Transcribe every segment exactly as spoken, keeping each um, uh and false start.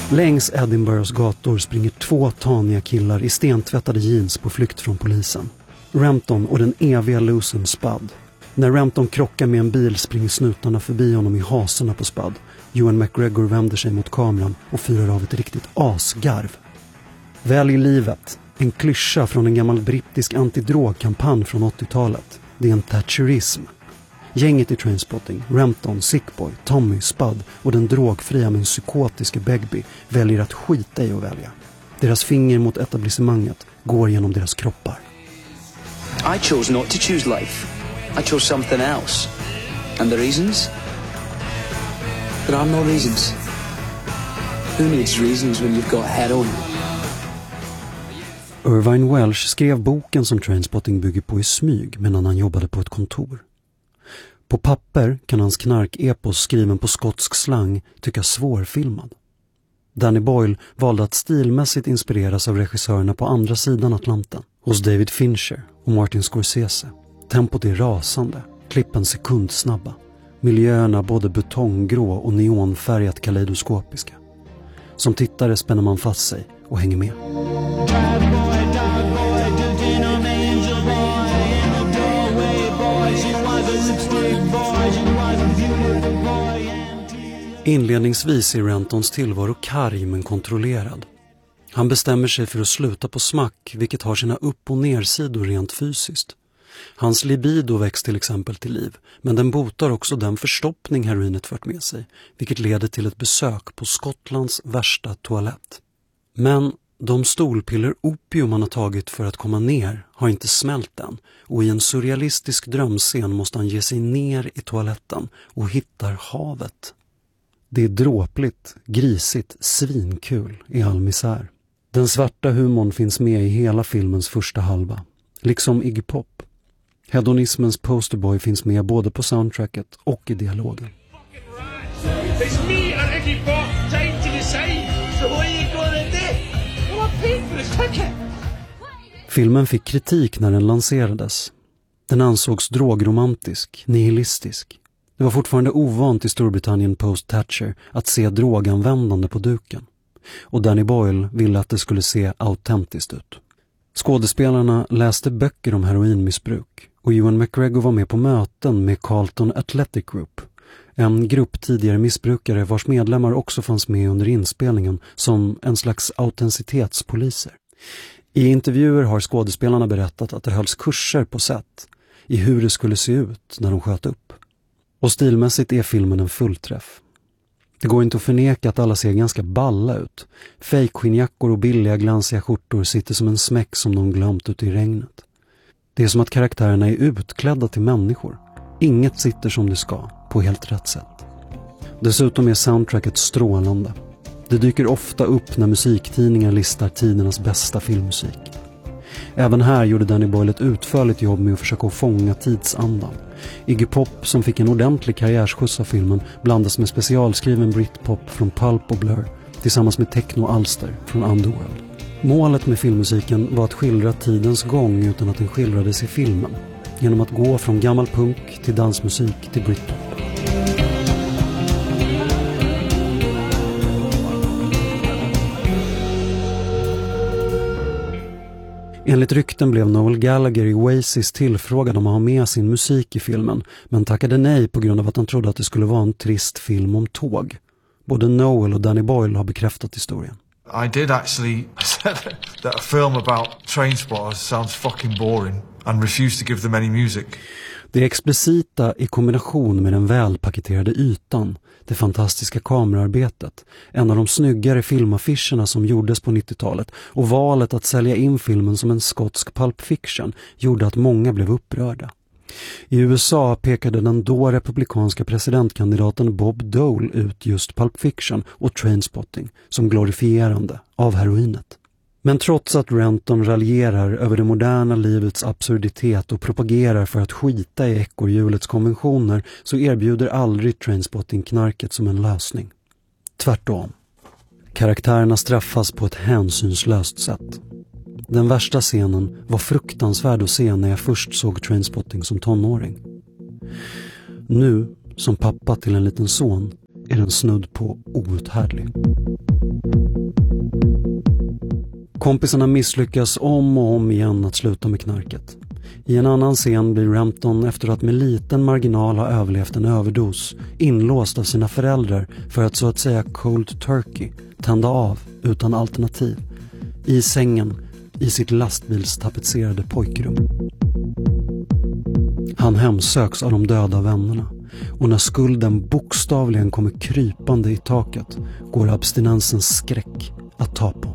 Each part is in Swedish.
Längs Edinburghs gator springer två taniga killar i stentvättade jeans på flykt från polisen. Rampton och den eviga losen Spud. När Rampton krockar med en bil springer snutarna förbi honom i hasorna på Spud. Ewan McGregor vänder sig mot kameran och fyrar av ett riktigt asgarv. Välj livet. En klyscha från en gammal brittisk antidrogkampanj från åttiotalet. Det är en thatcherism. Gänget i Trainspotting, Rampton, Sickboy, Tommy, Spud och den drogfria men psykotiska Begbie väljer att skita i att välja. Deras finger mot etablissemanget går genom deras kroppar. I chose not to choose life. I chose something else. And the reasons? There are no reasons. Who needs reasons when you've got heroin? Irvine Welsh skrev boken som Trainspotting bygger på i smyg medan han jobbade på ett kontor. På papper kan hans knark-epos skriven på skotsk slang tyckas svårfilmad. Danny Boyle valde att stilmässigt inspireras av regissörerna på andra sidan Atlanten. Hos David Fincher och Martin Scorsese. Tempot är rasande, klippen sekundsnabba. Miljöerna både betonggrå och neonfärgat kaleidoskopiska. Som tittare spänner man fast sig och hänger med. Inledningsvis är Rantons tillvaro karg men kontrollerad. Han bestämmer sig för att sluta på smack, vilket har sina upp- och nersidor rent fysiskt. Hans libido väcks till exempel till liv, men den botar också den förstoppning heroinet fört med sig, vilket leder till ett besök på Skottlands värsta toalett. Men de stolpiller opium han har tagit för att komma ner har inte smält än, och i en surrealistisk drömscen måste han ge sig ner i toaletten och hittar havet. Det är dråpligt, grisigt, svinkul i all misär. Den svarta humorn finns med i hela filmens första halva, liksom Iggy Pop. Hedonismens posterboy finns med både på soundtracket och i dialogen. Filmen fick kritik när den lanserades. Den ansågs drogromantisk, nihilistisk. Det var fortfarande ovant i Storbritannien post-Thatcher att se droganvändande på duken. Och Danny Boyle ville att det skulle se autentiskt ut. Skådespelarna läste böcker om heroinmissbruk och Ewan McGregor var med på möten med Carlton Athletic Group. En grupp tidigare missbrukare vars medlemmar också fanns med under inspelningen som en slags autenticitetspoliser. I intervjuer har skådespelarna berättat att det hölls kurser på set i hur det skulle se ut när de sköt upp. Och stilmässigt är filmen en fullträff. Det går inte att förneka att alla ser ganska balla ut. Fejkskinnjackor och billiga glansiga skjortor sitter som en smäck som de glömt ute i regnet. Det är som att karaktärerna är utklädda till människor. Inget sitter som det ska, på helt rätt sätt. Dessutom är soundtracket strålande. Det dyker ofta upp när musiktidningar listar tidernas bästa filmmusik. Även här gjorde Danny Boyle ett utförligt jobb med att försöka fånga tidsandan. Iggy Pop, som fick en ordentlig karriärsskjuts av filmen, blandas med specialskriven Britpop från Pulp och Blur tillsammans med techno-alster från Underworld. Målet med filmmusiken var att skildra tidens gång utan att den skildrades i filmen, genom att gå från gammal punk till dansmusik till Britpop. Enligt rykten blev Noel Gallagher i Oasis tillfrågad om att ha med sin musik i filmen, men tackade nej på grund av att han trodde att det skulle vara en trist film om tåg. Både Noel och Danny Boyle har bekräftat historien. I did actually said that a film about train spotters sounds fucking boring and refused to give them any music. Det explicita i kombination med den välpaketerade ytan, det fantastiska kamerarbetet, en av de snyggare filmaffischerna som gjordes på nittiotalet och valet att sälja in filmen som en skotsk Pulp Fiction gjorde att många blev upprörda. I U S A pekade den då republikanska presidentkandidaten Bob Dole ut just Pulp Fiction och Trainspotting som glorifierande av heroinet. Men trots att Renton raljerar över det moderna livets absurditet och propagerar för att skita i ekorrhjulets konventioner så erbjuder aldrig Trainspotting knarket som en lösning. Tvärtom. Karaktärerna straffas på ett hänsynslöst sätt. Den värsta scenen var fruktansvärd att se när jag först såg Trainspotting som tonåring. Nu, som pappa till en liten son, är den snudd på outhärdlig. Kompisarna misslyckas om och om igen att sluta med knarket. I en annan scen blir Renton, efter att med liten marginal ha överlevt en överdos, inlåst av sina föräldrar för att så att säga cold turkey, tända av utan alternativ, i sängen i sitt lastbilstapetserade pojkrum. Han hemsöks av de döda vännerna, och när skulden bokstavligen kommer krypande i taket går abstinensens skräck att ta på.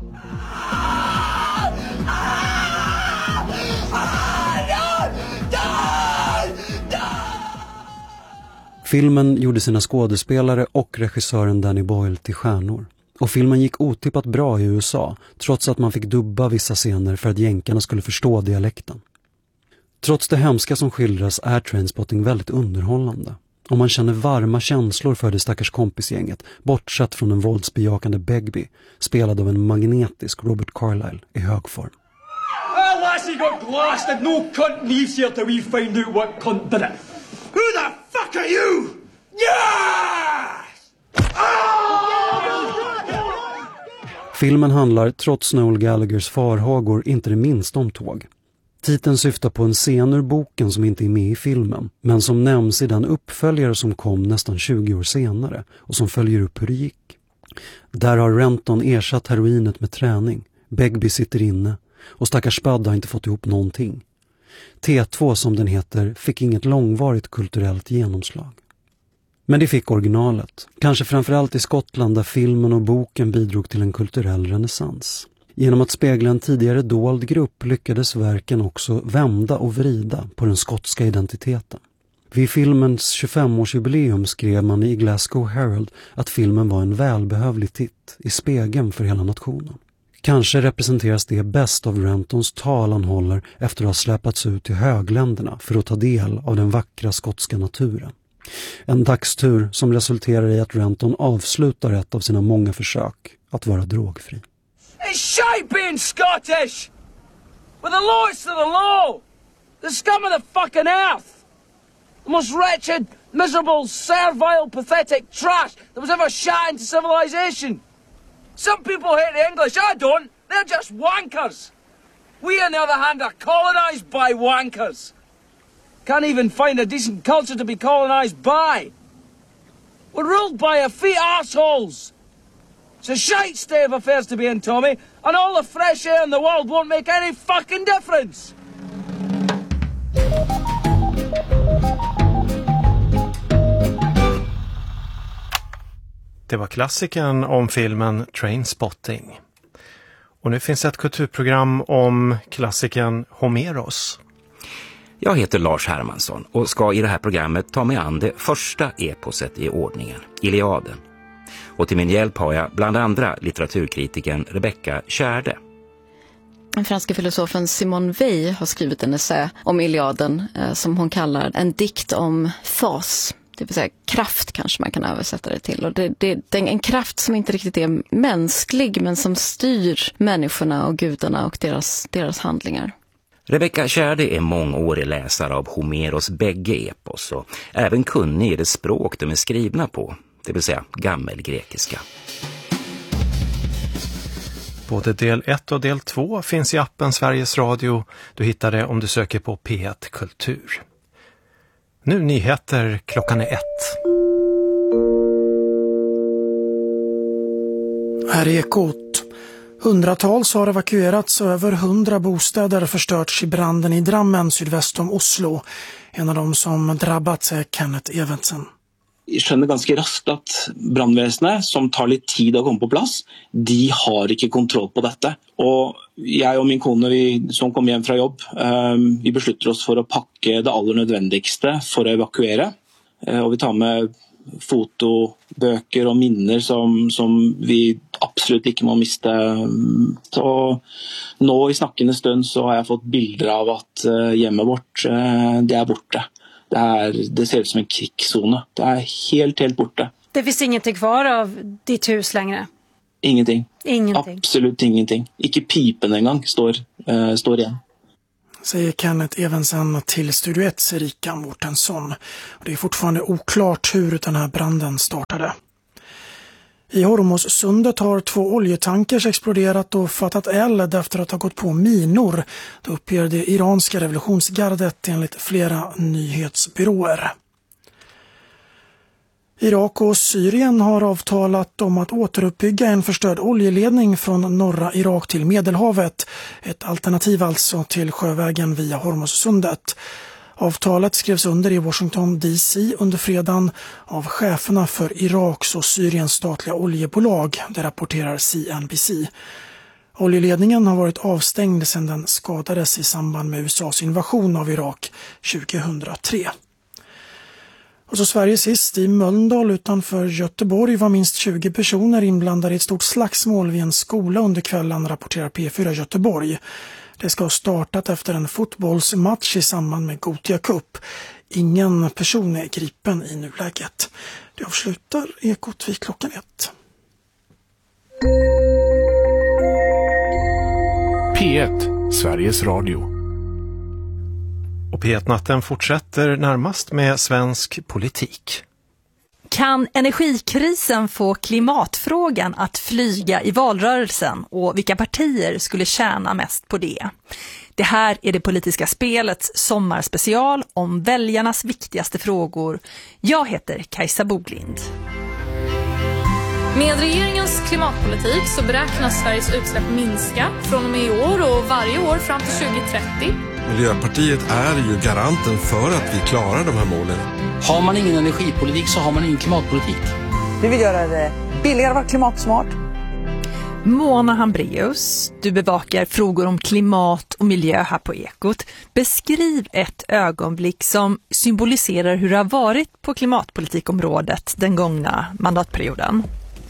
Filmen gjorde sina skådespelare och regissören Danny Boyle till stjärnor. Och filmen gick otippat bra i U S A, trots att man fick dubba vissa scener för att jänkarna skulle förstå dialekten. Trots det hemska som skildras är Trainspotting väldigt underhållande. Och man känner varma känslor för det stackars kompisgänget, bortsett från en våldsbejakande Begbie, spelad av en magnetisk Robert Carlyle i hög form. Oh, lassie got blasted. No cunt leaves here till we find out what cunt did it. Who the fuck are you? Yeah! Filmen handlar, trots Noel Gallaghers farhågor, inte det minsta om tåg. Titeln syftar på en scen ur boken som inte är med i filmen, men som nämns i den uppföljare som kom nästan tjugo år senare och som följer upp hur det gick. Där har Renton ersatt heroinet med träning, Begbie sitter inne och stackars Spud har inte fått ihop någonting. T två, som den heter, fick inget långvarigt kulturellt genomslag. Men det fick originalet, kanske framförallt i Skottland där filmen och boken bidrog till en kulturell renässans. Genom att spegla en tidigare dold grupp lyckades verken också vända och vrida på den skotska identiteten. Vid filmens tjugofemårsjubileum skrev man i Glasgow Herald att filmen var en välbehövlig titt i spegeln för hela nationen. Kanske representeras det bäst av Rentons tal han håller efter att ha släpats ut till högländerna för att ta del av den vackra skotska naturen. En dagstur som resulterar i att Renton avslutar ett av sina många försök att vara drogfri. It's shite being Scottish! With the lowest of the low! The scum of the fucking earth! The most wretched, miserable, servile, pathetic trash that was ever shot into civilization! Some people hate the English, I don't! They're just wankers! We, on the other hand, are colonised by wankers! Can't even find a decent culture to be colonised by! We're ruled by effete arseholes! It's a shite state of affairs to be in, Tommy, and all the fresh air in the world won't make any fucking difference! Det var klassikern om filmen Trainspotting. Och nu finns ett kulturprogram om klassikern Homeros. Jag heter Lars Hermansson och ska i det här programmet ta mig an det första eposet i ordningen, Iliaden. Och till min hjälp har jag bland andra litteraturkritiken Rebecca Tjärde. Den franska filosofen Simone Weil har skrivit en essä om Iliaden eh, som hon kallar en dikt om fas. Det vill säga kraft kanske man kan översätta det till. Och det, det, det är en kraft som inte riktigt är mänsklig men som styr människorna och gudarna och deras, deras handlingar. Rebecca Tjärde är mångårig läsare av Homeros bägge epos och även kunnig i det språk de är skrivna på, det vill säga gammelgrekiska. Både del ett och del två finns i appen Sveriges Radio. Du hittar det om du söker på P ett Kultur. Nu nyheter, klockan är ett. Här är Ekot. Hundratals har evakuerats och över hundra bostäder förstörts i branden i Drammen sydväst om Oslo. En av dem som drabbats är Kenneth Evensen. Jeg skjønner ganske raskt at brandvesenet, som tar litt tid å komme på plass, de har ikke kontroll på dette. Og jeg og min kone, vi, som kom hjem fra jobb, um, vi beslutter oss for å pakke det aller nødvendigste for å evakuere. Uh, og vi tar med fotobøker og minner som, som vi absolutt ikke må miste. Så nå i snakkende stund så har jeg fått bilder av at uh, hjemmet vårt, uh, det er borte. Det, är, det ser ut som en krigszone. Det är helt, helt borta. Det finns ingenting kvar av ditt hus längre? Ingenting. Ingenting. Absolut ingenting. Ikke pipen en gång står, uh, står igen. Säger Kenneth Evensen till Studio ett Erika Mårtensson. Det är fortfarande oklart hur den här branden startade. I Hormuzsundet har två oljetankers exploderat och fattat eld efter att ha gått på minor. Det uppger det iranska revolutionsgardet enligt flera nyhetsbyråer. Irak och Syrien har avtalat om att återuppbygga en förstörd oljeledning från norra Irak till Medelhavet. Ett alternativ alltså till sjövägen via Hormuzsundet. Avtalet skrevs under i Washington D C under fredagen av cheferna för Iraks och Syriens statliga oljebolag, det rapporterar C N B C. Oljeledningen har varit avstängd sedan den skadades i samband med U S A:s invasion av Irak tjugohundratre. Och så Sverige sist i Mölndal utanför Göteborg var minst tjugo personer inblandade i ett stort slagsmål vid en skola under kvällen, rapporterar P fyra Göteborg. Det ska ha startat efter en fotbollsmatch i samband med Gothia Cup. Ingen person är gripen i nuläget. Det avslutar Ekot vid klockan ett. P ett, Sveriges Radio. Och P ett-natten fortsätter närmast med svensk politik. Kan energikrisen få klimatfrågan att flyga i valrörelsen och vilka partier skulle tjäna mest på det? Det här är det politiska spelets sommarspecial om väljarnas viktigaste frågor. Jag heter Kajsa Boglind. Med regeringens klimatpolitik så beräknas Sveriges utsläpp minska från och med i år och varje år fram till tjugohundratrettio. Miljöpartiet är ju garanten för att vi klarar de här målen. Har man ingen energipolitik så har man ingen klimatpolitik. Vi vill göra det billigare att vara klimatsmart. Mona Hambraeus, du bevakar frågor om klimat och miljö här på Ekot. Beskriv ett ögonblick som symboliserar hur det har varit på klimatpolitikområdet den gångna mandatperioden.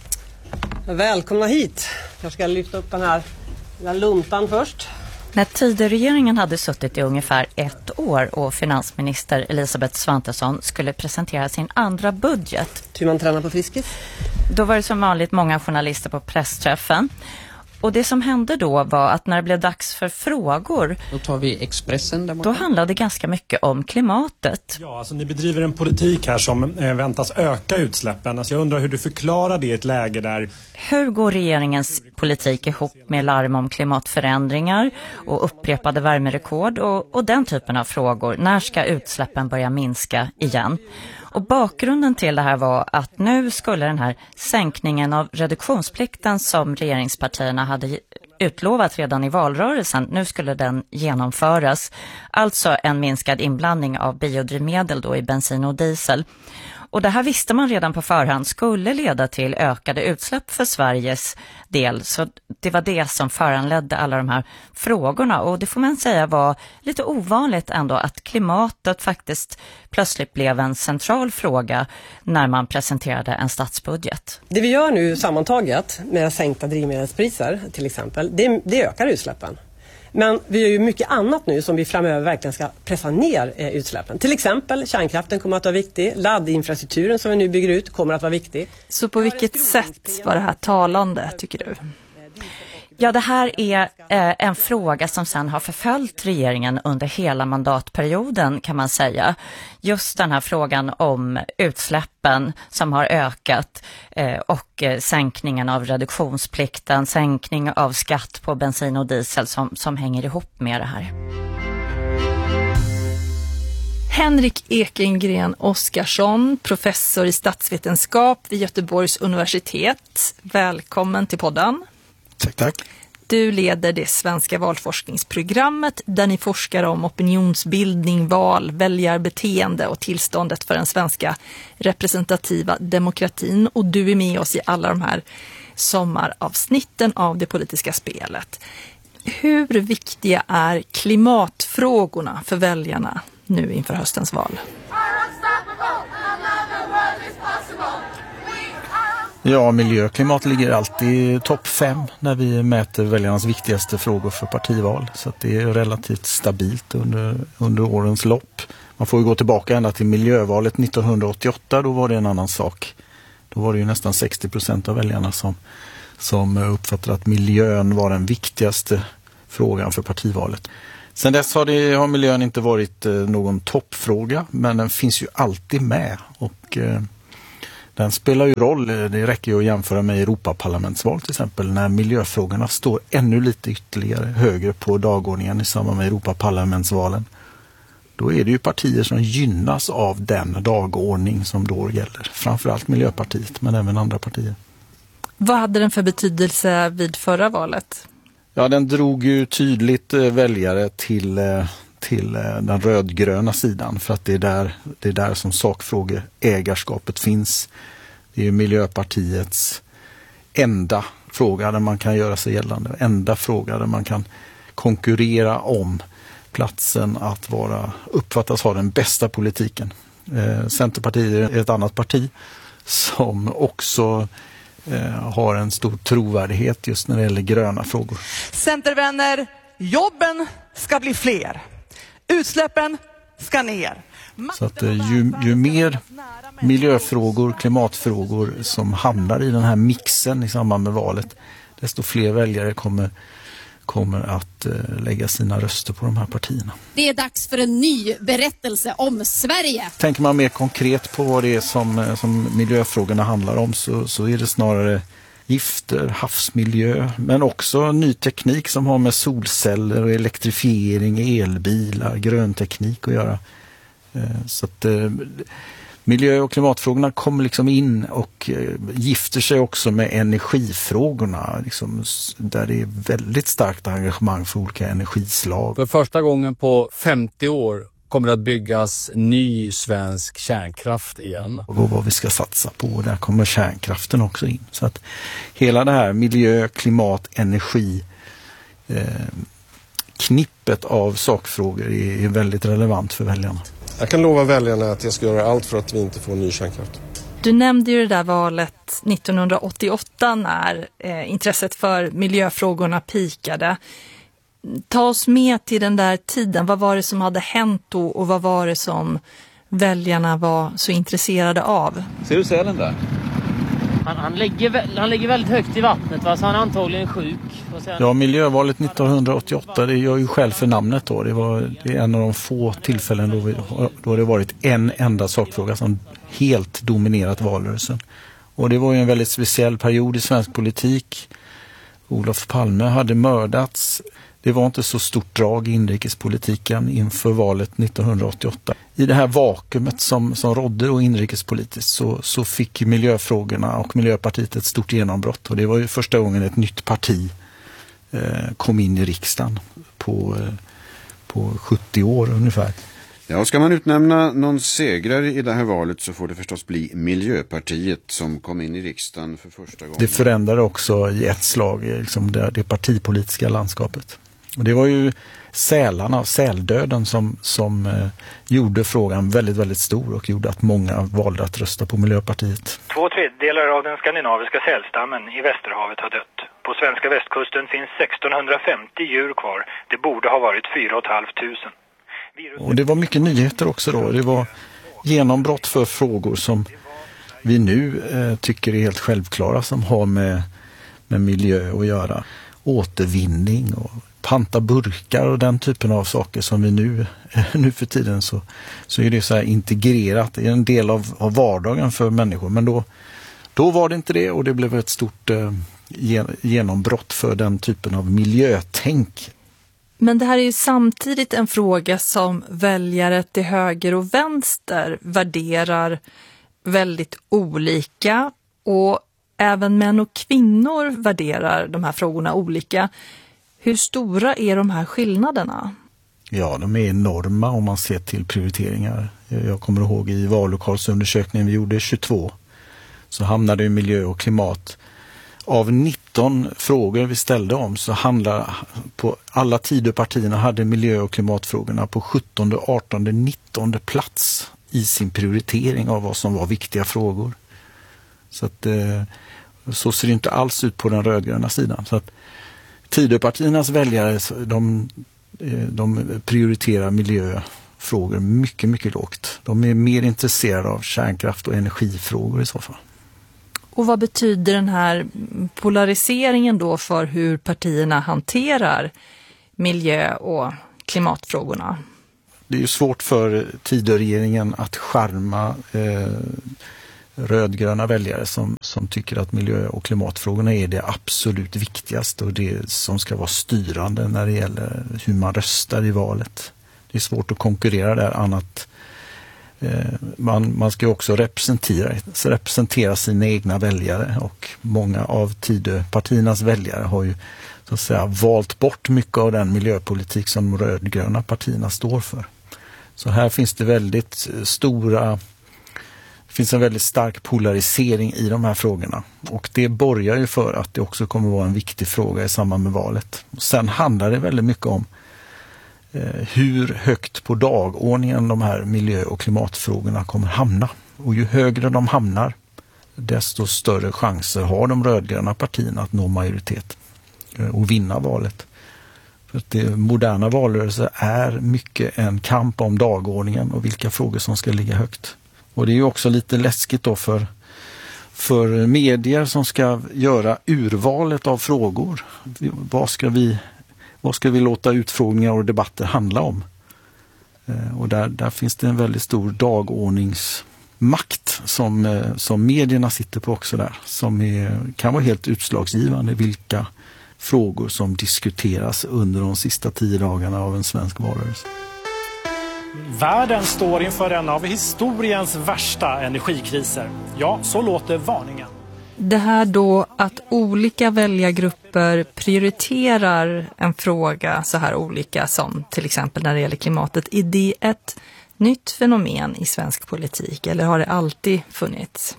Välkomna hit. Jag ska lyfta upp den här, den här luntan först. När Tidöregeringen hade suttit i ungefär ett år och finansminister Elisabeth Svantesson skulle presentera sin andra budget. Hur man tränar på Friskis? Då var det som vanligt många journalister på pressträffen. Och det som hände då var att när det blev dags för frågor, då tar vi Expressen där då handlade det ganska mycket om klimatet. Ja, alltså ni bedriver en politik här som eh, väntas öka utsläppen. Alltså jag undrar hur du förklarar det i ett läge där... Hur går regeringens politik ihop med larm om klimatförändringar och upprepade värmerekord och, och den typen av frågor? När ska utsläppen börja minska igen? Och bakgrunden till det här var att nu skulle den här sänkningen av reduktionsplikten som regeringspartierna hade utlovat redan i valrörelsen, nu skulle den genomföras. Alltså en minskad inblandning av biodrivmedel då i bensin och diesel. Och det här visste man redan på förhand skulle leda till ökade utsläpp för Sveriges del. Så det var det som föranledde alla de här frågorna. Och det får man säga var lite ovanligt ändå att klimatet faktiskt plötsligt blev en central fråga när man presenterade en statsbudget. Det vi gör nu sammantaget med sänkta drivmedelspriser till exempel, det, det ökar utsläppen. Men vi gör ju mycket annat nu som vi framöver verkligen ska pressa ner eh, utsläppen. Till exempel kärnkraften kommer att vara viktig. Laddinfrastrukturen som vi nu bygger ut kommer att vara viktig. Så på vilket sätt var det här talande, tycker du? Ja, det här är eh, en fråga som sen har förföljt regeringen under hela mandatperioden kan man säga. Just den här frågan om utsläppen som har ökat eh, och eh, sänkningen av reduktionsplikten, sänkning av skatt på bensin och diesel som, som hänger ihop med det här. Henrik Ekengren Oskarsson, professor i statsvetenskap vid Göteborgs universitet. Välkommen till podden. Tack, tack. Du leder det svenska valforskningsprogrammet där ni forskar om opinionsbildning, val, väljarbeteende och tillståndet för den svenska representativa demokratin. Och du är med oss i alla de här sommaravsnitten av det politiska spelet. Hur viktiga är klimatfrågorna för väljarna nu inför höstens val? Ja, miljö och klimat ligger alltid i topp fem när vi mäter väljarnas viktigaste frågor för partival. Så att det är relativt stabilt under, under årens lopp. Man får ju gå tillbaka ända till miljövalet nittonhundraåttioåtta, då var det en annan sak. Då var det ju nästan sextio procent av väljarna som, som uppfattade att miljön var den viktigaste frågan för partivalet. Sen dess har, det, har miljön inte varit någon toppfråga, men den finns ju alltid med och... Den spelar ju roll, det räcker ju att jämföra med Europaparlamentsval till exempel, när miljöfrågorna står ännu lite ytterligare högre på dagordningen i samband med Europaparlamentsvalen. Då är det ju partier som gynnas av den dagordning som då gäller. Framförallt Miljöpartiet, men även andra partier. Vad hade den för betydelse vid förra valet? Ja, den drog ju tydligt väljare till, till den rödgröna sidan, för att det är där, det är där som sakfrågor ägarskapet finns. Det är ju Miljöpartiets enda fråga där man kan göra sig gällande. Enda fråga där man kan konkurrera om platsen att vara, uppfattas ha den bästa politiken. Eh, Centerpartiet är ett annat parti som också eh, har en stor trovärdighet just när det gäller gröna frågor. Centervänner, jobben ska bli fler. Utsläppen ska ner. Så att eh, ju, ju mer miljöfrågor, klimatfrågor som hamnar i den här mixen i samband med valet, desto fler väljare kommer kommer att uh, lägga sina röster på de här partierna. Det är dags för en ny berättelse om Sverige. Tänker man mer konkret på vad det är som, som miljöfrågorna handlar om, så, så är det snarare gifter, havsmiljö, men också ny teknik som har med solceller och elektrifiering, elbilar, grönteknik att göra. Uh, så att uh, miljö- och klimatfrågorna kommer liksom in och eh, gifter sig också med energifrågorna, liksom, där det är väldigt starkt engagemang för olika energislag. För första gången på femtio år kommer det att byggas ny svensk kärnkraft igen. Och vad vi ska satsa på, där kommer kärnkraften också in. Så att hela det här miljö, klimat, energi, eh, knippet av sakfrågor är, är väldigt relevant för väljarna. Jag kan lova väljarna att jag ska göra allt för att vi inte får ny kärnkraft. Du nämnde ju det där valet nittonhundraåttioåtta när eh, intresset för miljöfrågorna pikade. Ta oss med till den där tiden. Vad var det som hade hänt då och vad var det som väljarna var så intresserade av? Ser du sälen där? Han, han, ligger, han ligger väldigt högt i vattnet, va? Så han är antagligen sjuk. Ja, miljövalet nittonhundraåttioåtta, det gör ju själv för namnet då. Det var det är en av de få tillfällen då, vi, då det varit en enda sakfråga som helt dominerat valrörelsen. Och det var ju en väldigt speciell period i svensk politik. Olof Palme hade mördats. Det var inte så stort drag i inrikespolitiken inför valet nittonhundraåttioåtta. I det här vakuumet som, som rådde då inrikespolitiskt så, så fick miljöfrågorna och Miljöpartiet ett stort genombrott. Och det var ju första gången ett nytt parti eh, kom in i riksdagen på, eh, på sjuttio år ungefär. Ja, ska man utnämna någon segrare i det här valet så får det förstås bli Miljöpartiet som kom in i riksdagen för första gången. Det förändrade också i ett slag liksom det, det partipolitiska landskapet. Och det var ju sälarna, säldöden som, som eh, gjorde frågan väldigt, väldigt stor och gjorde att många valde att rösta på Miljöpartiet. Två tredjedelar av den skandinaviska sälstammen i Västerhavet har dött. På svenska västkusten finns sextonhundrafemtio djur kvar. Det borde ha varit fyra och ett halvt tusen. Och det var mycket nyheter också då. Det var genombrott för frågor som vi nu eh, tycker är helt självklara, som har med, med miljö att göra. Återvinning och panta burkar och den typen av saker som vi nu, nu för tiden så, så är det så här integrerat. Det är en del av, av vardagen för människor. Men då, då var det inte det och det blev ett stort eh, genombrott för den typen av miljötänk. Men det här är ju samtidigt en fråga som väljare till höger och vänster värderar väldigt olika, och även män och kvinnor värderar de här frågorna olika. Hur stora är de här skillnaderna? Ja, de är enorma om man ser till prioriteringar. Jag kommer ihåg i vallokalsundersökningen vi gjorde tjugotvå så hamnade ju miljö och klimat. Av nitton frågor vi ställde om så handlar på alla Tidöpartierna hade miljö- och klimatfrågorna på sjuttonde, artonde, nittonde plats i sin prioritering av vad som var viktiga frågor. Så att eh, så ser det inte alls ut på den rödgröna sidan. Så att Tidöpartiernas väljare, de, de prioriterar miljöfrågor mycket, mycket lågt. De är mer intresserade av kärnkraft och energifrågor i så fall. Och vad betyder den här polariseringen då för hur partierna hanterar miljö- och klimatfrågorna? Det är ju svårt för Tidöregeringen att skärma eh, rödgröna väljare som, som tycker att miljö- och klimatfrågorna är det absolut viktigaste och det som ska vara styrande när det gäller hur man röstar i valet. Det är svårt att konkurrera där annat. Eh, man, man ska ju också representera, representera sina egna väljare och många av Tidöpartiernas väljare har ju så att säga valt bort mycket av den miljöpolitik som de rödgröna partierna står för. Så här finns det väldigt stora, det finns en väldigt stark polarisering i de här frågorna. Och det borgar ju för att det också kommer vara en viktig fråga i samband med valet. Och sen handlar det väldigt mycket om eh, hur högt på dagordningen de här miljö- och klimatfrågorna kommer hamna. Och ju högre de hamnar, desto större chanser har de rödgröna partierna att nå majoritet eh, och vinna valet. För att det moderna valrörelser är mycket en kamp om dagordningen och vilka frågor som ska ligga högt. Och det är ju också lite läskigt då för, för medier som ska göra urvalet av frågor. Vad ska vi, vad ska vi låta utfrågningar och debatter handla om? Eh, och där, där finns det en väldigt stor dagordningsmakt som, eh, som medierna sitter på också där. Som är, kan vara helt utslagsgivande vilka frågor som diskuteras under de sista tio dagarna av en svensk valrörelse. Världen står inför en av historiens värsta energikriser. Ja, så låter varningen. Det här då att olika väljargrupper prioriterar en fråga så här olika som till exempel när det gäller klimatet. Är det ett nytt fenomen i svensk politik eller har det alltid funnits?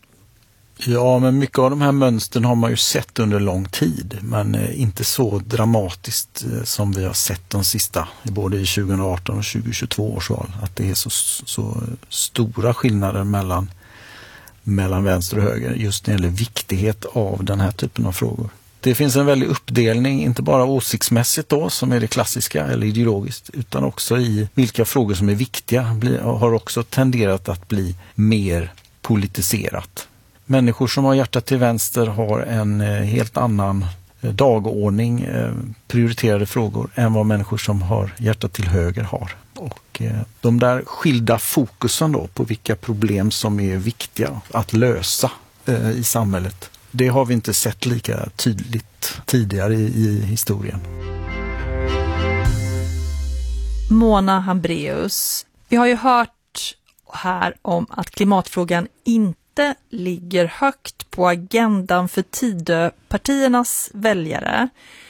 Ja, men mycket av de här mönstren har man ju sett under lång tid, men inte så dramatiskt som vi har sett de sista, både i tjugo arton och tjugo tjugotvå års val. Att det är så, så stora skillnader mellan, mellan vänster och höger just när det gäller viktighet av den här typen av frågor. Det finns en väldig uppdelning, inte bara åsiktsmässigt då, som är det klassiska eller ideologiskt, utan också i vilka frågor som är viktiga har också tenderat att bli mer politiserat. Människor som har hjärtat till vänster har en helt annan dagordning, prioriterade frågor än vad människor som har hjärtat till höger har. Och de där skilda fokusen då på vilka problem som är viktiga att lösa i samhället, det har vi inte sett lika tydligt tidigare i, i historien. Mona Hambraeus, vi har ju hört här om att klimatfrågan inte ligger högt på agendan för Tidöpartiernas väljare.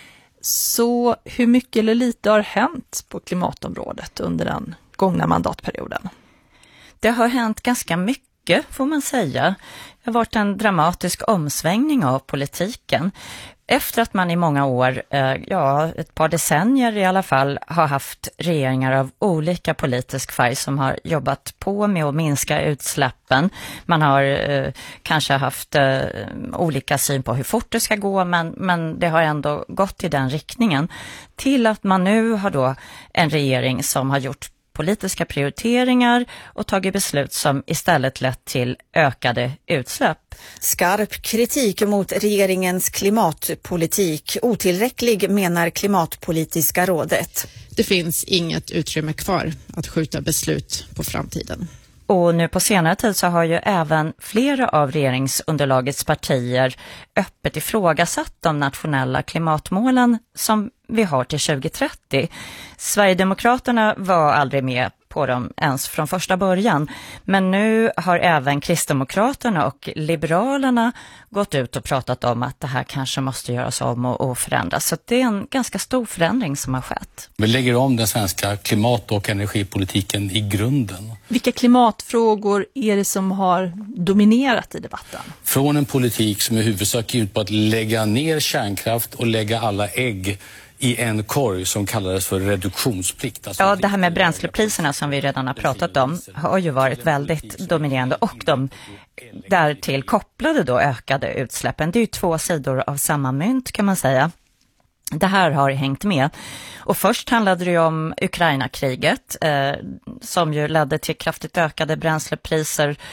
Så hur mycket eller lite har hänt på klimatområdet under den gångna mandatperioden? Det har hänt ganska mycket får man säga. Det har varit en dramatisk omsvängning av politiken. Efter att man i många år, ja ett par decennier i alla fall, har haft regeringar av olika politisk färg som har jobbat på med att minska utsläppen. Man har eh, kanske haft eh, olika syn på hur fort det ska gå, men, men det har ändå gått i den riktningen. Till att man nu har då en regering som har gjort politiska prioriteringar och tagit beslut som istället lett till ökade utsläpp. Skarp kritik mot regeringens klimatpolitik. Otillräcklig menar Klimatpolitiska rådet. Det finns inget utrymme kvar att skjuta beslut på framtiden. Och nu på senare tid så har ju även flera av regeringsunderlagets partier öppet ifrågasatt de nationella klimatmålen som vi har till tjugo trettio. Sverigedemokraterna var aldrig med på dem ens från första början. Men nu har även Kristdemokraterna och Liberalerna gått ut och pratat om att det här kanske måste göras om och, och förändras. Så det är en ganska stor förändring som har skett. Vi lägger om den svenska klimat- och energipolitiken i grunden. Vilka klimatfrågor är det som har dominerat i debatten? Från en politik som i huvudsak är ut på att lägga ner kärnkraft och lägga alla ägg i en korg som kallades för reduktionsplikt. Alltså ja, det här med bränslepriserna som vi redan har pratat om har ju varit väldigt dominerande och de därtill kopplade då ökade utsläppen. Det är ju två sidor av samma mynt kan man säga. Det här har hängt med. Och först handlade det ju om Ukraina-kriget eh, som ju ledde till kraftigt ökade bränslepriser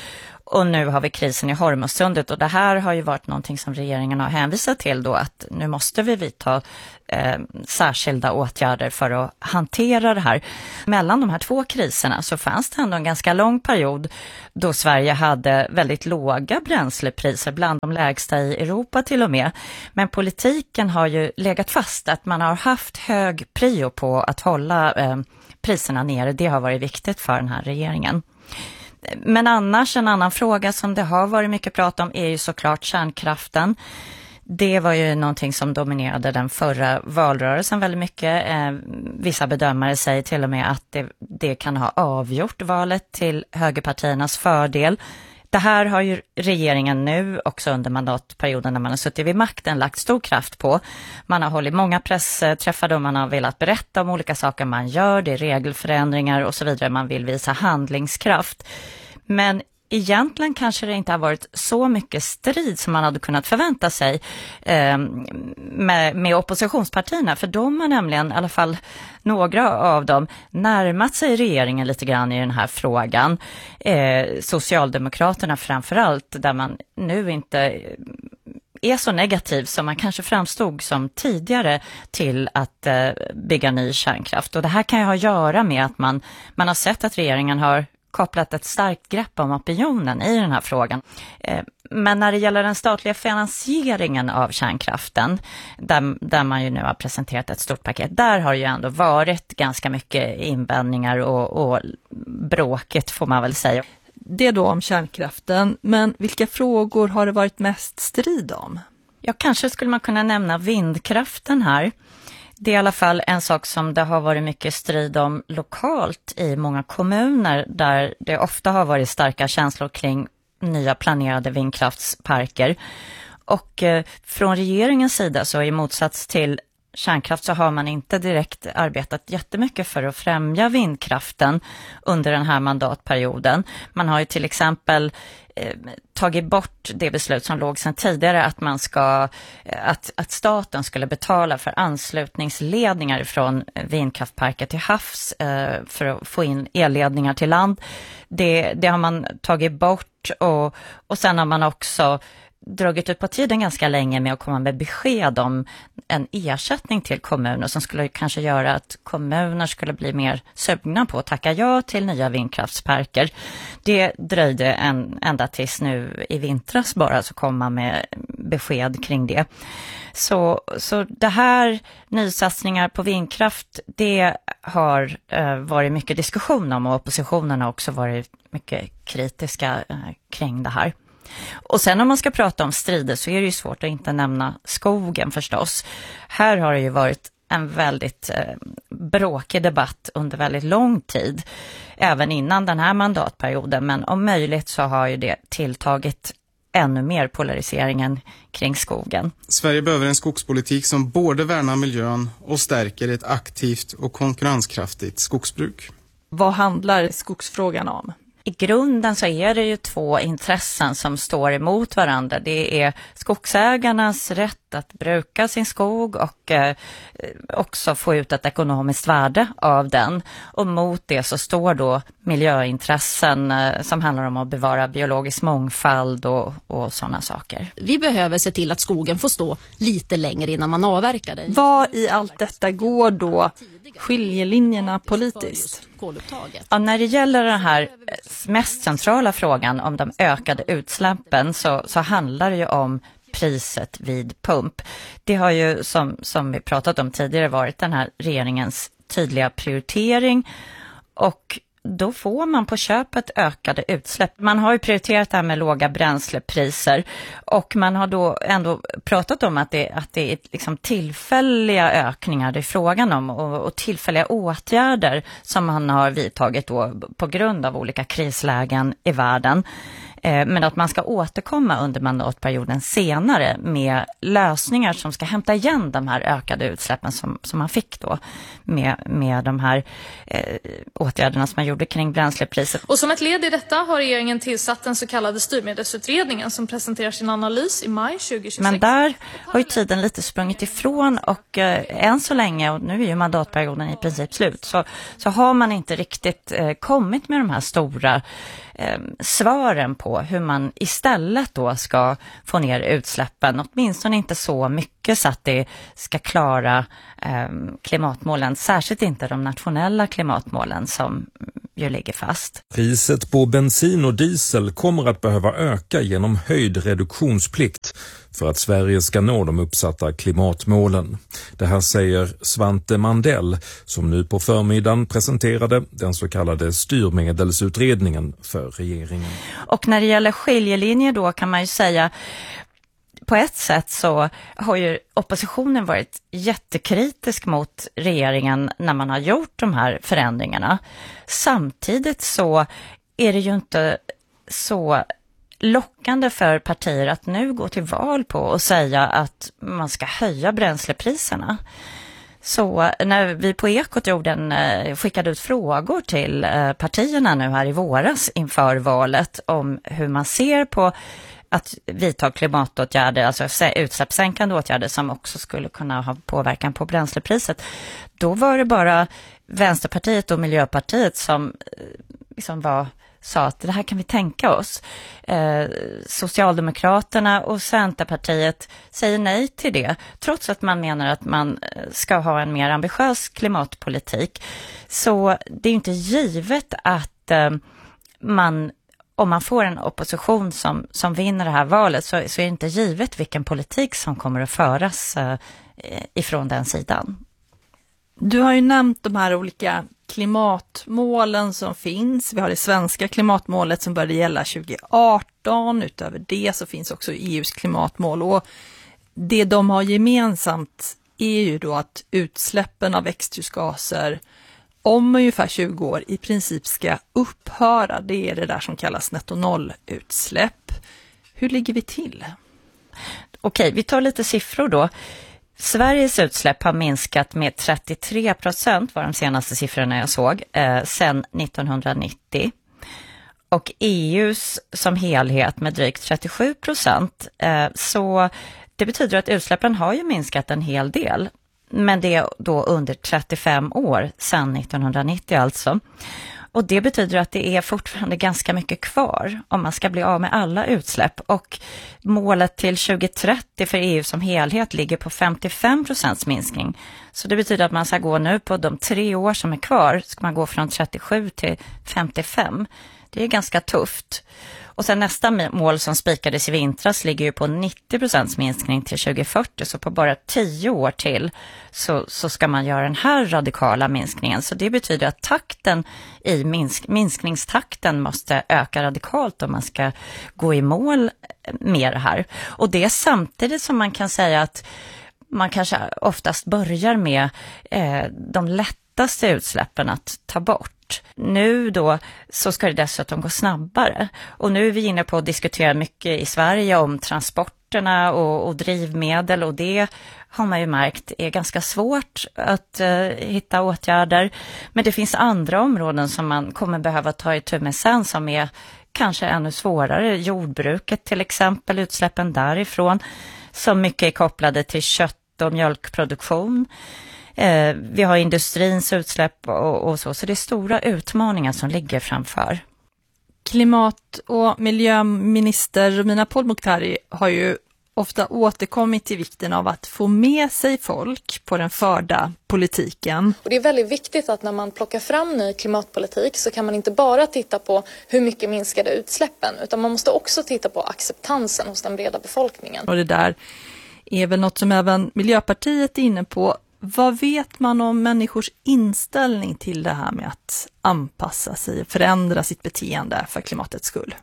Och nu har vi krisen i Hormuzsundet och det här har ju varit någonting som regeringen har hänvisat till då, att nu måste vi vidta eh, särskilda åtgärder för att hantera det här. Mellan de här två kriserna så fanns det ändå en ganska lång period då Sverige hade väldigt låga bränslepriser, bland de lägsta i Europa till och med. Men politiken har ju legat fast, att man har haft hög prio på att hålla eh, priserna nere. Det har varit viktigt för den här regeringen. Men annars, en annan fråga som det har varit mycket prat om är ju såklart kärnkraften. Det var ju någonting som dominerade den förra valrörelsen väldigt mycket. Eh, vissa bedömare säger till och med att det, det kan ha avgjort valet till högerpartiernas fördel. Det här har ju regeringen nu också under mandatperioden när man har suttit vid makten lagt stor kraft på. Man har hållit många pressträffar och man har velat berätta om olika saker man gör. Det är regelförändringar och så vidare. Man vill visa handlingskraft. Men egentligen kanske det inte har varit så mycket strid som man hade kunnat förvänta sig eh, med, med oppositionspartierna. För de har nämligen, i alla fall några av dem, närmat sig regeringen lite grann i den här frågan. Eh, Socialdemokraterna framförallt, där man nu inte är så negativ som man kanske framstod som tidigare till att eh, bygga ny kärnkraft. Och det här kan ju ha att göra med att man, man har sett att regeringen har kopplat ett starkt grepp om opinionen i den här frågan. Men när det gäller den statliga finansieringen av kärnkraften, där, där man ju nu har presenterat ett stort paket, där har ju ändå varit ganska mycket invändningar och, och bråket får man väl säga. Det då om kärnkraften, men vilka frågor har det varit mest strid om? Ja, kanske skulle man kunna nämna vindkraften här. Det är i alla fall en sak som det har varit mycket strid om lokalt i många kommuner, där det ofta har varit starka känslor kring nya planerade vindkraftsparker. Och eh, från regeringens sida, så i motsats till kärnkraft, så har man inte direkt arbetat jättemycket för att främja vindkraften under den här mandatperioden. Man har ju till exempel eh, tagit bort det beslut som låg sedan tidigare att man ska att, att staten skulle betala för anslutningsledningar från vindkraftparker till havs eh, för att få in elledningar till land. Det, det har man tagit bort och, och sen har man också dragit ut på tiden ganska länge med att komma med besked om en ersättning till kommuner som skulle kanske göra att kommuner skulle bli mer sugna på att tacka ja till nya vindkraftsparker. Det dröjde en, ända tills nu i vintras bara så kom man med besked kring det. Så, så det här nysatsningar på vindkraft, det har eh, varit mycket diskussion om och oppositionen har också varit mycket kritiska eh, kring det här. Och sen om man ska prata om strider så är det ju svårt att inte nämna skogen förstås. Här har det ju varit en väldigt eh, bråkig debatt under väldigt lång tid, även innan den här mandatperioden, men om möjligt så har ju det tilltagit ännu mer polariseringen kring skogen. Sverige behöver en skogspolitik som både värnar miljön och stärker ett aktivt och konkurrenskraftigt skogsbruk. Vad handlar skogsfrågan om? I grunden så är det ju två intressen som står emot varandra. Det är skogsägarnas rätt att bruka sin skog och eh, också få ut ett ekonomiskt värde av den. Och mot det så står då miljöintressen eh, som handlar om att bevara biologisk mångfald och, och sådana saker. Vi behöver se till att skogen får stå lite längre innan man avverkar den. Vad i allt detta går då skiljelinjerna politiskt? Ja, när det gäller den här mest centrala frågan om de ökade utsläppen så, så handlar det ju om priset vid pump. Det har ju som, som vi pratat om tidigare varit den här regeringens tydliga prioritering och då får man på köpet ökade utsläpp. Man har ju prioriterat det här med låga bränslepriser och man har då ändå pratat om att det, att det är liksom tillfälliga ökningar det är frågan om och, och tillfälliga åtgärder som man har vidtagit då på grund av olika krislägen i världen. Men att man ska återkomma under mandatperioden senare med lösningar som ska hämta igen de här ökade utsläppen som, som man fick då med, med de här eh, åtgärderna som man gjorde kring bränslepriset. Och som ett led i detta har regeringen tillsatt den så kallade styrmedelsutredningen som presenterar sin analys i maj tjugohundratjugosex. Men där har ju tiden lite sprungit ifrån och eh, än så länge, och nu är ju mandatperioden i princip slut, så, så har man inte riktigt eh, kommit med de här stora eh, svaren på hur man istället då ska få ner utsläppen, åtminstone inte så mycket så att det ska klara eh, klimatmålen, särskilt inte de nationella klimatmålen som ju ligger fast. Priset på bensin och diesel kommer att behöva öka genom höjd reduktionsplikt för att Sverige ska nå de uppsatta klimatmålen. Det här säger Svante Mandell som nu på förmiddagen presenterade den så kallade styrmedelsutredningen för regeringen. Och när det gäller skiljelinjer då kan man ju säga, på ett sätt så har ju oppositionen varit jättekritisk mot regeringen när man har gjort de här förändringarna. Samtidigt så är det ju inte så lockande för partier att nu gå till val på och säga att man ska höja bränslepriserna. Så när vi på Ekot gjorde en, skickade ut frågor till partierna nu här i våras inför valet om hur man ser på att vidta klimatåtgärder, alltså utsläppssänkande åtgärder som också skulle kunna ha påverkan på bränslepriset. Då var det bara Vänsterpartiet och Miljöpartiet som liksom var, sa att det här kan vi tänka oss. Eh, Socialdemokraterna och Centerpartiet säger nej till det, trots att man menar att man ska ha en mer ambitiös klimatpolitik. Så det är inte givet att eh, man om man får en opposition som, som vinner det här valet så, så är det inte givet vilken politik som kommer att föras eh, ifrån den sidan. Du har ju nämnt de här olika klimatmålen som finns. Vi har det svenska klimatmålet som började gälla tjugo arton. Utöver det så finns också E U:s klimatmål. Och det de har gemensamt är ju då att utsläppen av växthusgaser om ungefär tjugo år i princip ska upphöra. Det är det där som kallas netto-noll-utsläpp. Hur ligger vi till? Okej, vi tar lite siffror då. Sveriges utsläpp har minskat med trettiotre procent var de senaste siffrorna jag såg eh, sedan nittonhundranittio. Och E U:s som helhet med drygt trettiosju procent. Eh, så det betyder att utsläppen har ju minskat en hel del. Men det är då under trettiofem år sedan nittonhundranittio alltså. Och det betyder att det är fortfarande ganska mycket kvar om man ska bli av med alla utsläpp. Och målet till tjugo trettio för E U som helhet ligger på femtiofem procents minskning. Så det betyder att man ska gå nu på de tre år som är kvar, ska man gå från trettiosju till femtiofem. Det är ganska tufft. Och sen nästa mål som spikades i vintras ligger ju på nittio procents minskning till tjugo fyrtio. Så på bara tio år till så, så ska man göra den här radikala minskningen. Så det betyder att takten i minsk, minskningstakten måste öka radikalt om man ska gå i mål med det här. Och det är samtidigt som man kan säga att man kanske oftast börjar med eh, de lättaste utsläppen att ta bort. Nu då så ska det dessutom gå snabbare. Och nu är vi inne på att diskutera mycket i Sverige om transporterna och, och drivmedel. Och det har man ju märkt är ganska svårt att eh, hitta åtgärder. Men det finns andra områden som man kommer behöva ta itu med sen som är kanske ännu svårare. Jordbruket till exempel, utsläppen därifrån som mycket är kopplade till kött och mjölkproduktion. Eh, vi har industrins utsläpp och, och så, så det är stora utmaningar som ligger framför. Klimat- och miljöminister Romina Pourmokhtari har ju ofta återkommit till vikten av att få med sig folk på den förda politiken. Och det är väldigt viktigt att när man plockar fram ny klimatpolitik så kan man inte bara titta på hur mycket minskade utsläppen, utan man måste också titta på acceptansen hos den breda befolkningen. Och det där är väl något som även Miljöpartiet är inne på. Vad vet man om människors inställning till det här med att anpassa sig och förändra sitt beteende för klimatets skull?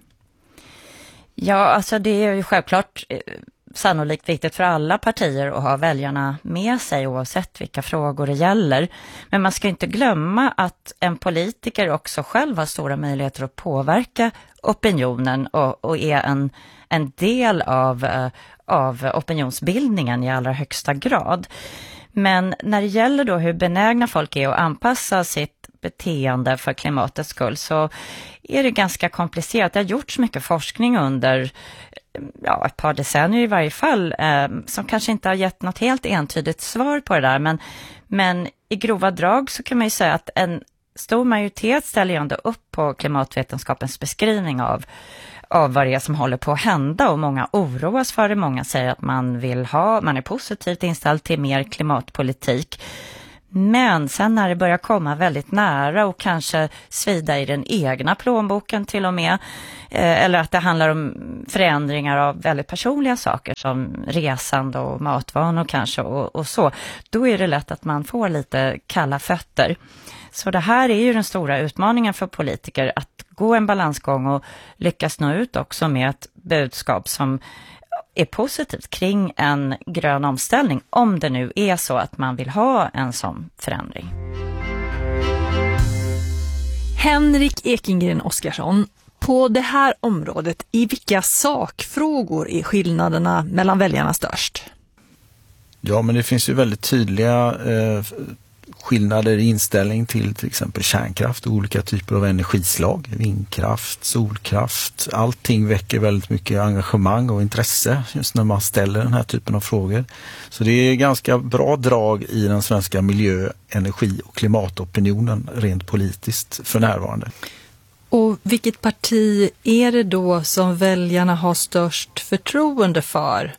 Ja, alltså det är ju självklart eh, sannolikt viktigt för alla partier att ha väljarna med sig oavsett vilka frågor det gäller. Men man ska inte glömma att en politiker också själv har stora möjligheter att påverka opinionen och, och är en, en del av, eh, av opinionsbildningen i allra högsta grad. Men när det gäller då hur benägna folk är att anpassa sitt beteende för klimatets skull så är det ganska komplicerat. Det har gjorts mycket forskning under ja, ett par decennier i varje fall eh, som kanske inte har gett något helt entydigt svar på det där. Men, men i grova drag så kan man ju säga att en stor majoritet ställer ju ändå upp på klimatvetenskapens beskrivning av, av vad det är som håller på att hända, och många oroas för det. Många säger att man vill ha, man är positivt inställd till mer klimatpolitik. Men sen när det börjar komma väldigt nära och kanske svida i den egna plånboken till och med, eh, eller att det handlar om förändringar av väldigt personliga saker som resande och matvanor kanske och, och så, då är det lätt att man får lite kalla fötter. Så det här är ju den stora utmaningen för politiker, att gå en balansgång och lyckas nå ut också med ett budskap som är positivt kring en grön omställning, om det nu är så att man vill ha en sån förändring. Henrik Ekengren Oskarsson, på det här området, i vilka sakfrågor är skillnaderna mellan väljarna störst? Ja, men det finns ju väldigt tydliga eh, skillnader i inställning till till exempel kärnkraft och olika typer av energislag, vindkraft, solkraft. Allting väcker väldigt mycket engagemang och intresse just när man ställer den här typen av frågor. Så det är ganska bra drag i den svenska miljö-, energi- och klimatopinionen rent politiskt för närvarande. Och vilket parti är det då som väljarna har störst förtroende för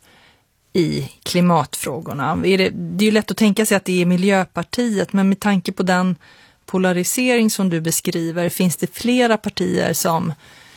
i klimatfrågorna? Är det, det är ju lätt att tänka sig att det är Miljöpartiet, men med tanke på den polarisering som du beskriver, finns det flera partier som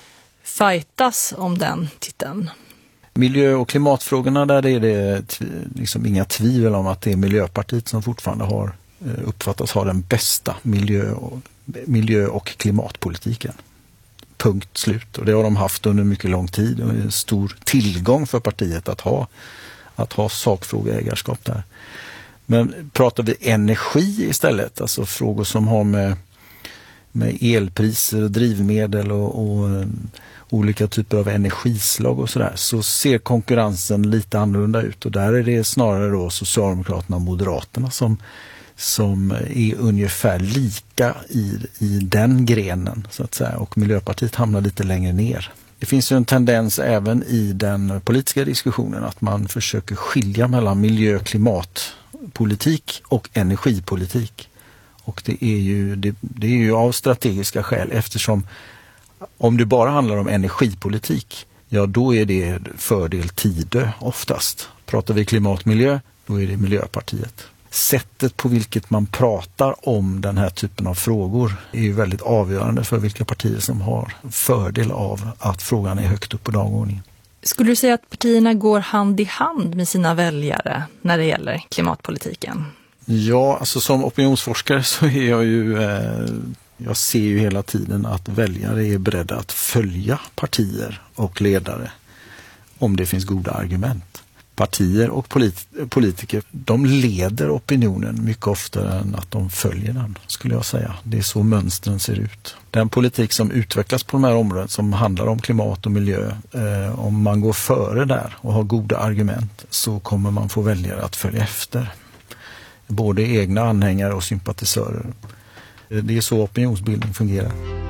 fightas om den titeln? Miljö- och klimatfrågorna, där är det liksom inga tvivel om att det är Miljöpartiet som fortfarande har uppfattats ha den bästa miljö- och, miljö- och klimatpolitiken. Punkt slut. Och det har de haft under mycket lång tid, och det är en stor tillgång för partiet att ha att ha sakfrågeägarskap där. Men pratar vi energi istället, alltså frågor som har med, med elpriser och drivmedel och, och um, olika typer av energislag och sådär, så ser konkurrensen lite annorlunda ut, och där är det snarare då Socialdemokraterna och Moderaterna som, som är ungefär lika i, i den grenen så att säga, och Miljöpartiet hamnar lite längre ner. Det finns ju en tendens även i den politiska diskussionen att man försöker skilja mellan miljö- och klimatpolitik och energipolitik. Och det är ju, det, det är ju av strategiska skäl, eftersom om det bara handlar om energipolitik, ja då är det fördel Tidö oftast. Pratar vi klimatmiljö, då är det Miljöpartiet. Sättet på vilket man pratar om den här typen av frågor är ju väldigt avgörande för vilka partier som har fördel av att frågan är högt upp på dagordningen. Skulle du säga att partierna går hand i hand med sina väljare när det gäller klimatpolitiken? Ja, alltså som opinionsforskare så är jag ju, eh, jag ser ju hela tiden att väljare är beredda att följa partier och ledare om det finns goda argument. Partier och polit- politiker, de leder opinionen mycket oftare än att de följer den, skulle jag säga. Det är så mönstren ser ut. Den politik som utvecklas på de här områdena som handlar om klimat och miljö, eh, om man går före där och har goda argument, så kommer man få väljare att följa efter. Både egna anhängare och sympatisörer. Det är så opinionsbildning fungerar.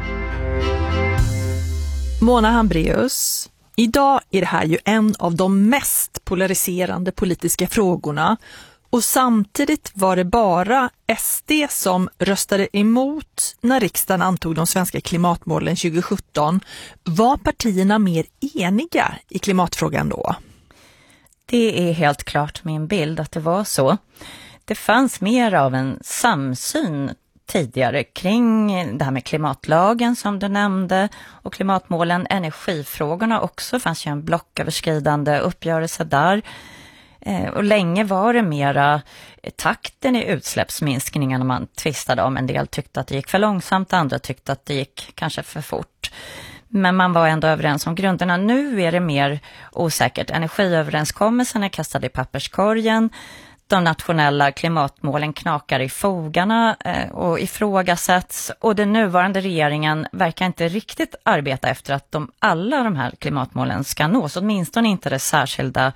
Mona Hambraeus, idag är det här ju en av de mest polariserande politiska frågorna, och samtidigt var det bara S D som röstade emot när riksdagen antog de svenska klimatmålen tjugo sjutton. Var partierna mer eniga i klimatfrågan då? Det är helt klart min bild att det var så. Det fanns mer av en samsyn tidigare kring det här med klimatlagen som du nämnde och klimatmålen, energifrågorna också. Fanns ju en blocköverskridande uppgörelse där. Eh, och länge var det mera takten i utsläppsminskningarna man tvistade om. En del tyckte att det gick för långsamt, andra tyckte att det gick kanske för fort. Men man var ändå överens om grunderna. Nu är det mer osäkert. Energiöverenskommelsen är kastad i papperskorgen. De nationella klimatmålen knakar i fogarna och ifrågasätts, och den nuvarande regeringen verkar inte riktigt arbeta efter att de, alla de här klimatmålen ska nås, åtminstone inte det särskilda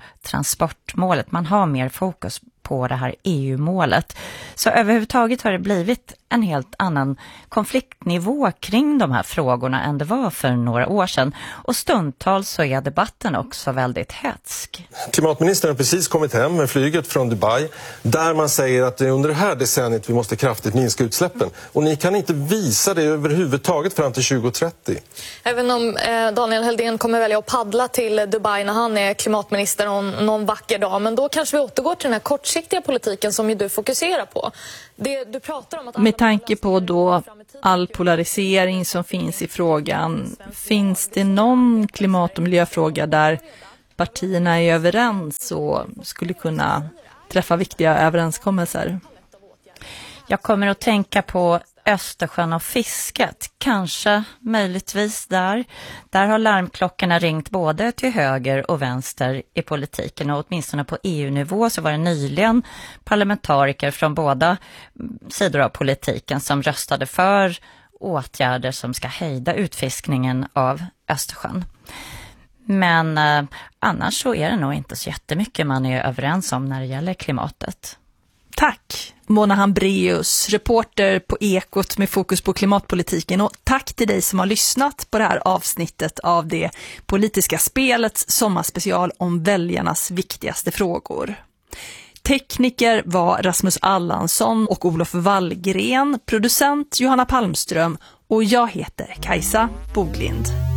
transportmålet. Man har mer fokus på det här E U-målet. Så överhuvudtaget har det blivit en helt annan konfliktnivå kring de här frågorna än det var för några år sedan. Och stundtals så är debatten också väldigt hetsk. Klimatministern har precis kommit hem med flyget från Dubai där man säger att det är under det här decenniet vi måste kraftigt minska utsläppen. Och ni kan inte visa det överhuvudtaget fram till tjugo trettio. Även om eh, Daniel Helldén kommer välja att paddla till Dubai när han är klimatminister någon, någon vacker dag. Men då kanske vi återgår till den här kortsiktiga politiken som ju du fokuserar på. Det, du pratar om att med tanke på då all polarisering som finns i frågan, finns det någon klimat- och miljöfråga där partierna är överens och skulle kunna träffa viktiga överenskommelser? Jag kommer att tänka på Östersjön och fisket. Kanske, möjligtvis där. Där har larmklockorna ringt både till höger och vänster i politiken. Och åtminstone på E U-nivå så var det nyligen parlamentariker från båda sidor av politiken som röstade för åtgärder som ska hejda utfiskningen av Östersjön. Men eh, annars så är det nog inte så jättemycket man är överens om när det gäller klimatet. Tack Mona Hambraeus, reporter på Ekot med fokus på klimatpolitiken, och tack till dig som har lyssnat på det här avsnittet av det politiska spelets sommarspecial om väljarnas viktigaste frågor. Tekniker var Rasmus Allansson och Olof Wallgren, producent Johanna Palmström och jag heter Kajsa Boglind.